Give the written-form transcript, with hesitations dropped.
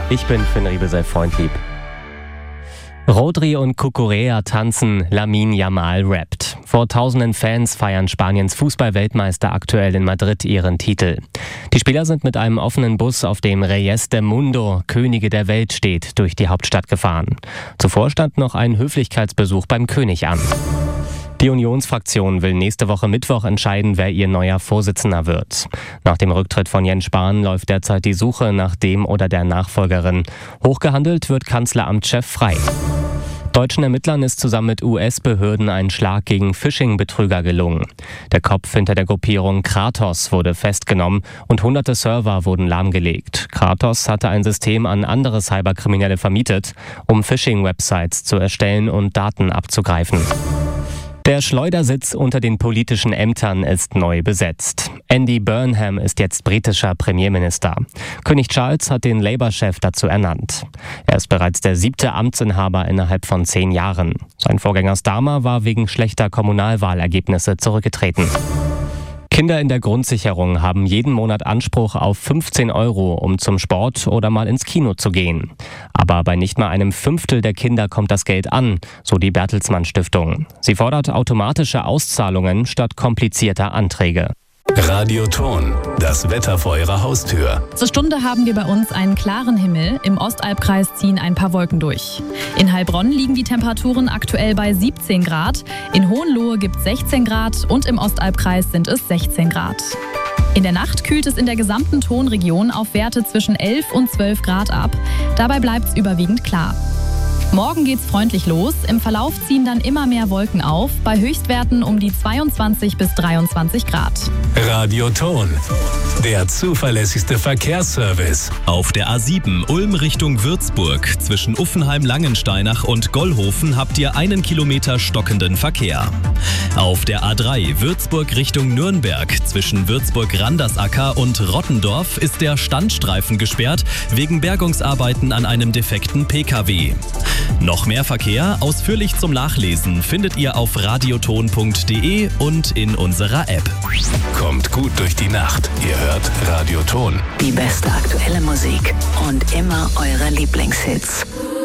Ich bin Finn Riebesell-Freundlieb. Rodri und Cucurella tanzen, Lamine Yamal rappt. Vor tausenden Fans feiern Spaniens Fußball-Weltmeister aktuell in Madrid ihren Titel. Die Spieler sind mit einem offenen Bus, auf dem Reyes del Mundo, Könige der Welt steht, durch die Hauptstadt gefahren. Zuvor stand noch ein Höflichkeitsbesuch beim König an. Die Unionsfraktion will nächste Woche Mittwoch entscheiden, wer ihr neuer Vorsitzender wird. Nach dem Rücktritt von Jens Spahn läuft derzeit die Suche nach dem oder der Nachfolgerin. Hochgehandelt wird Kanzleramtschef Frey. Deutschen Ermittlern ist zusammen mit US-Behörden ein Schlag gegen Phishing-Betrüger gelungen. Der Kopf hinter der Gruppierung Kratos wurde festgenommen und hunderte Server wurden lahmgelegt. Kratos hatte ein System an andere Cyberkriminelle vermietet, um Phishing-Websites zu erstellen und Daten abzugreifen. Der Schleudersitz unter den politischen Ämtern ist neu besetzt. Andy Burnham ist jetzt britischer Premierminister. König Charles hat den Labour-Chef dazu ernannt. Er ist bereits der 7. Amtsinhaber innerhalb von 10 Jahren. Sein Vorgänger Starmer war wegen schlechter Kommunalwahlergebnisse zurückgetreten. Kinder in der Grundsicherung haben jeden Monat Anspruch auf 15 €, um zum Sport oder mal ins Kino zu gehen. Aber bei nicht mal einem Fünftel der Kinder kommt das Geld an, so die Bertelsmann Stiftung. Sie fordert automatische Auszahlungen statt komplizierter Anträge. Radioton, das Wetter vor Ihrer Haustür. Zur Stunde haben wir bei uns einen klaren Himmel. Im Ostalbkreis ziehen ein paar Wolken durch. In Heilbronn liegen die Temperaturen aktuell bei 17 Grad. In Hohenlohe gibt es 16 Grad und im Ostalbkreis sind es 16 Grad. In der Nacht kühlt es in der gesamten Tonregion auf Werte zwischen 11 und 12 Grad ab. Dabei bleibt es überwiegend klar. Morgen geht's freundlich los. Im Verlauf ziehen dann immer mehr Wolken auf, bei Höchstwerten um die 22 bis 23 Grad. Radioton, der zuverlässigste Verkehrsservice. Auf der A7 Ulm Richtung Würzburg zwischen Uffenheim-Langensteinach und Gollhofen habt ihr 1 Kilometer stockenden Verkehr. Auf der A3 Würzburg Richtung Nürnberg zwischen Würzburg-Randersacker und Rottendorf ist der Standstreifen gesperrt wegen Bergungsarbeiten an einem defekten PKW. Noch mehr Verkehr ausführlich zum Nachlesen findet ihr auf radioton.de und in unserer App. Kommt gut durch die Nacht. Ihr hört Radioton. Die beste aktuelle Musik und immer eure Lieblingshits.